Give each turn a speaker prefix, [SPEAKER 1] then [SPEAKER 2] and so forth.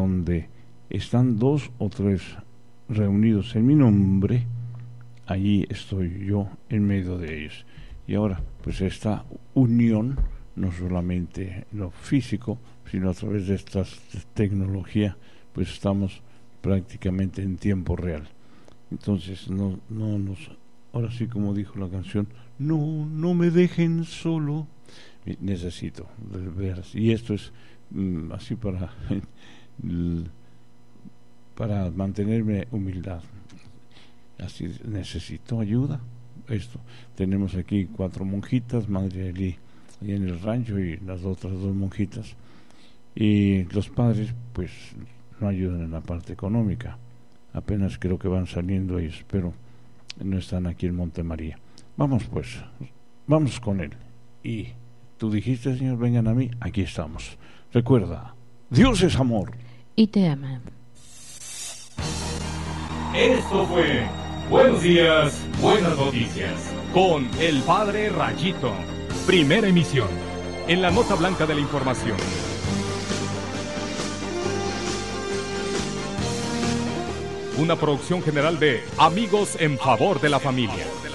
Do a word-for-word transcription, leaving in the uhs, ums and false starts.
[SPEAKER 1] donde están dos o tres reunidos en mi nombre, allí estoy yo en medio de ellos. Y ahora, pues esta unión, no solamente en lo físico, sino a través de esta tecnología, pues estamos prácticamente en tiempo real. Entonces, no, no nos, ahora sí, como dijo la canción, no, no me dejen solo. Necesito ver, y esto es mm, así para para mantenerme humildad. Así, necesito ayuda. Esto, tenemos aquí cuatro monjitas, Madre Eli, y en el rancho, y las otras dos monjitas, y los padres pues no ayudan en la parte económica, apenas creo que van saliendo ellos, pero no están aquí en Montemaría. Vamos pues, vamos con él. Y tú dijiste, Señor, vengan a mí, aquí estamos. Recuerda, Dios es amor
[SPEAKER 2] y te ama.
[SPEAKER 3] Esto fue Buenos Días, Buenas Noticias, con el Padre Rayito. Primera emisión, en la nota blanca de la información. Una producción general de Amigos en Favor de la Familia.